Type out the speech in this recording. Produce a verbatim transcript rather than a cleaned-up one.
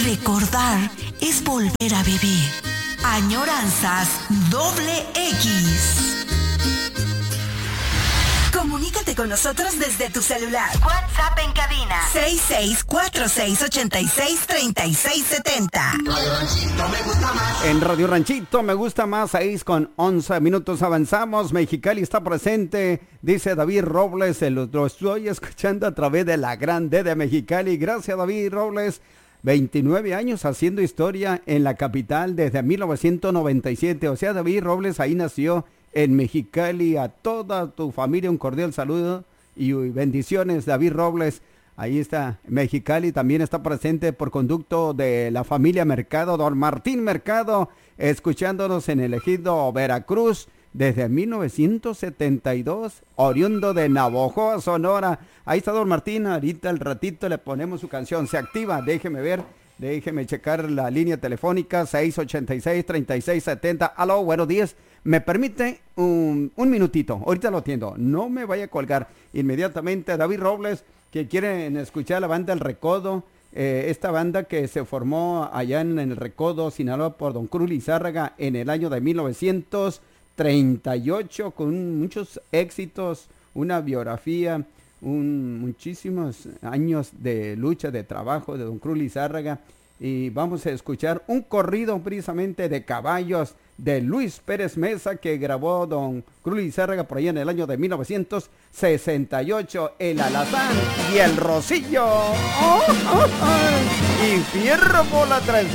Recordar es volver a vivir. Añoranzas doble X. Comunícate con nosotros desde tu celular. WhatsApp en cabina seis seis cuatro seis ocho seis tres seis siete cero. Radio Ranchito me gusta más. En Radio Ranchito me gusta más, seis con once minutos avanzamos. Mexicali está presente, dice David Robles, lo, lo estoy escuchando a través de la Grande de Mexicali. Gracias, David Robles. veintinueve años haciendo historia en la capital desde mil novecientos noventa y siete. O sea, David Robles ahí nació en Mexicali. A toda tu familia un cordial saludo y bendiciones, David Robles. Ahí está, Mexicali también está presente por conducto de la familia Mercado, don Martín Mercado, escuchándonos en el ejido Veracruz desde mil novecientos setenta y dos, oriundo de Navojoa, Sonora. Ahí está don Martín, ahorita al ratito le ponemos su canción, se activa, déjeme ver, déjeme checar la línea telefónica, seis ocho seis, tres seis siete cero. Aló, buenos días, me permite un, un minutito, ahorita lo atiendo, no me vaya a colgar inmediatamente. David Robles, que quieren escuchar la banda El Recodo, eh, esta banda que se formó allá en el Recodo, Sinaloa, por don Cruz Lizárraga en el año de mil novecientos treinta y ocho, con muchos éxitos, una biografía, un, muchísimos años de lucha, de trabajo de don Cruz Lizárraga. Y vamos a escuchar un corrido precisamente de caballos de Luis Pérez Mesa que grabó don Cruz Lizárraga por allá en el año de mil novecientos sesenta y ocho, El Alazán y el Rosillo. ¡Oh, oh, oh! Y fierro por la tradición.